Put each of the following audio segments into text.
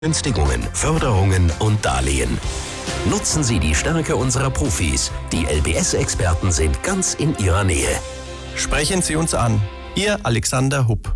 Günstigungen, Förderungen und Darlehen. Nutzen Sie die Stärke unserer Profis. Die LBS-Experten sind ganz in Ihrer Nähe. Sprechen Sie uns an. Ihr Alexander Hupp.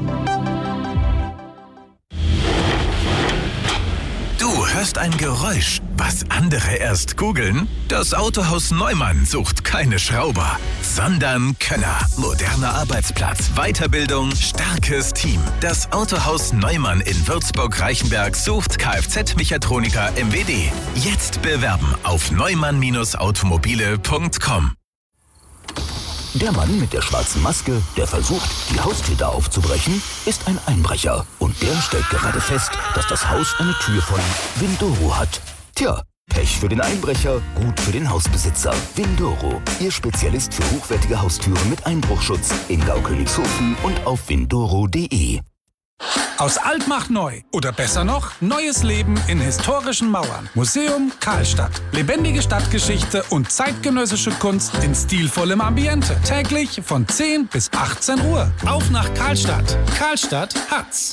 Du hörst ein Geräusch, was andere erst googeln? Das Autohaus Neumann sucht keine Schrauber, sondern Könner. Moderner Arbeitsplatz, Weiterbildung, starkes Team. Das Autohaus Neumann in Würzburg-Reichenberg sucht Kfz-Mechatroniker MWD. Jetzt bewerben auf neumann-automobile.com. Der Mann mit der schwarzen Maske, der versucht, die Haustür aufzubrechen, ist ein Einbrecher. Und der stellt gerade fest, dass das Haus eine Tür von Windoro hat. Tja, Pech für den Einbrecher, gut für den Hausbesitzer. Windoro, Ihr Spezialist für hochwertige Haustüren mit Einbruchschutz in Gaukönigshofen und auf windoro.de. Aus alt macht neu. Oder besser noch, neues Leben in historischen Mauern. Museum Karlstadt. Lebendige Stadtgeschichte und zeitgenössische Kunst in stilvollem Ambiente. Täglich von 10 bis 18 Uhr. Auf nach Karlstadt. Karlstadt hat's.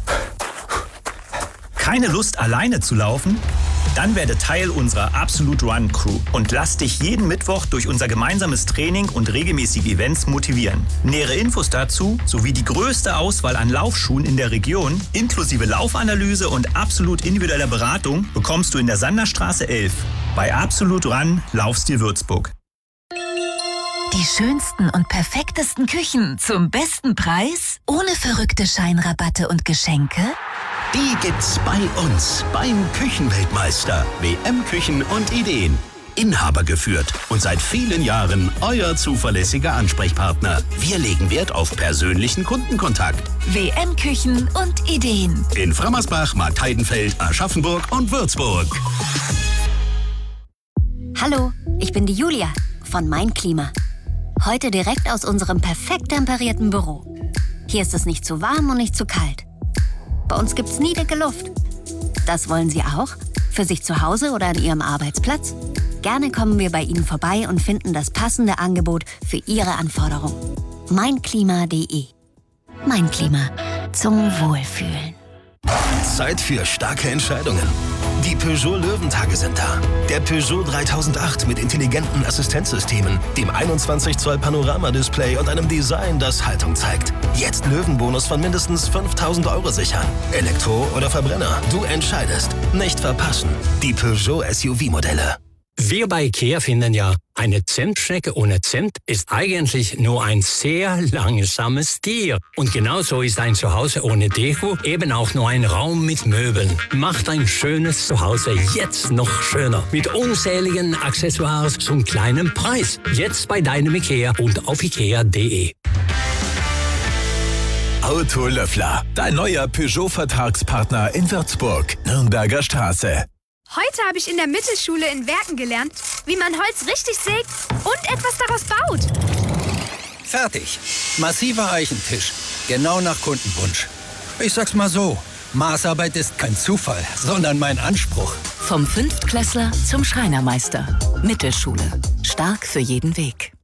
Keine Lust, alleine zu laufen? Dann werde Teil unserer Absolute Run Crew und lass dich jeden Mittwoch durch unser gemeinsames Training und regelmäßige Events motivieren. Nähere Infos dazu sowie die größte Auswahl an Laufschuhen in der Region, inklusive Laufanalyse und absolut individueller Beratung, bekommst du in der Sanderstraße 11 bei Absolute Run Laufstil Würzburg. Die schönsten und perfektesten Küchen zum besten Preis? Ohne verrückte Scheinrabatte und Geschenke? Die gibt's bei uns, beim Küchenweltmeister. WM Küchen und Ideen. Inhaber geführt und seit vielen Jahren euer zuverlässiger Ansprechpartner. Wir legen Wert auf persönlichen Kundenkontakt. WM Küchen und Ideen. In Frammersbach, Marktheidenfeld, Aschaffenburg und Würzburg. Hallo, ich bin die Julia von Mein Klima. Heute direkt aus unserem perfekt temperierten Büro. Hier ist es nicht zu warm und nicht zu kalt. Bei uns gibt's nie dicke Luft. Das wollen Sie auch? Für sich zu Hause oder an Ihrem Arbeitsplatz? Gerne kommen wir bei Ihnen vorbei und finden das passende Angebot für Ihre Anforderungen. Meinklima.de. Mein Klima. Zum Wohlfühlen. Zeit für starke Entscheidungen. Die Peugeot Löwentage sind da. Der Peugeot 3008 mit intelligenten Assistenzsystemen, dem 21 Zoll Panoramadisplay und einem Design, das Haltung zeigt. Jetzt Löwenbonus von mindestens 5.000 € sichern. Elektro oder Verbrenner, du entscheidest. Nicht verpassen. Die Peugeot SUV-Modelle. Wir bei IKEA finden ja, eine Zentstrecke ohne Zent ist eigentlich nur ein sehr langsames Tier. Und genauso ist ein Zuhause ohne Deko eben auch nur ein Raum mit Möbeln. Macht ein schönes Zuhause jetzt noch schöner. Mit unzähligen Accessoires zum kleinen Preis. Jetzt bei deinem IKEA und auf ikea.de. Autolöffler, dein neuer Peugeot-Vertragspartner in Würzburg, Nürnberger Straße. Heute habe ich in der Mittelschule in Werken gelernt, wie man Holz richtig sägt und etwas daraus baut. Fertig. Massiver Eichentisch. Genau nach Kundenwunsch. Ich sag's mal so, Maßarbeit ist kein Zufall, sondern mein Anspruch. Vom Fünftklässler zum Schreinermeister. Mittelschule. Stark für jeden Weg.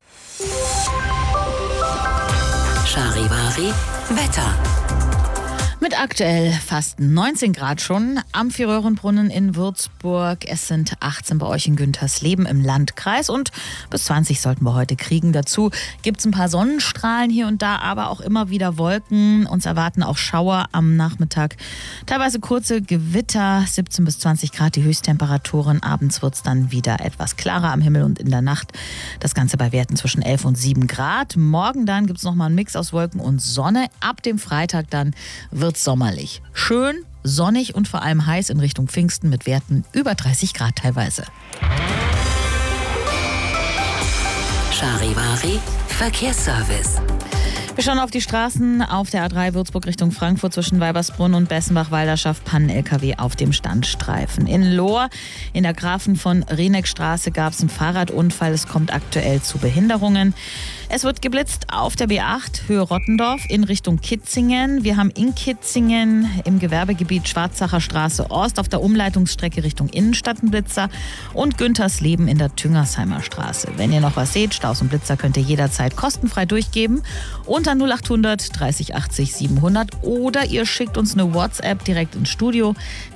Charivari Wetter. Mit aktuell fast 19 Grad schon am Vierröhrenbrunnen in Würzburg. Es sind 18 bei euch in Güntersleben im Landkreis und bis 20 sollten wir heute kriegen. Dazu gibt es ein paar Sonnenstrahlen hier und da, aber auch immer wieder Wolken. Uns erwarten auch Schauer am Nachmittag. Teilweise kurze Gewitter, 17 bis 20 Grad die Höchsttemperaturen. Abends wird es dann wieder etwas klarer am Himmel und in der Nacht. Das Ganze bei Werten zwischen 11 und 7 Grad. Morgen dann gibt es nochmal einen Mix aus Wolken und Sonne. Ab dem Freitag dann wird sommerlich. Schön, sonnig und vor allem heiß in Richtung Pfingsten mit Werten über 30 Grad teilweise. Charivari Verkehrsservice. Wir schauen auf die Straßen auf der A3 Würzburg Richtung Frankfurt zwischen Weibersbrunn und Bessenbach-Walderschaft. Pannen-LKW auf dem Standstreifen. In Lohr in der Grafen von Rieneckstraße gab es einen Fahrradunfall. Es kommt aktuell zu Behinderungen. Es wird geblitzt auf der B8 Höhe Rottendorf in Richtung Kitzingen. Wir haben in Kitzingen im Gewerbegebiet Schwarzacher Straße Ost auf der Umleitungsstrecke Richtung Innenstadt einen Blitzer und Güntersleben in der Tüngersheimer Straße. Wenn ihr noch was seht, Staus und Blitzer könnt ihr jederzeit kostenfrei durchgeben. Unter unter 0800 30 80 700 oder ihr schickt uns eine WhatsApp direkt ins Studio.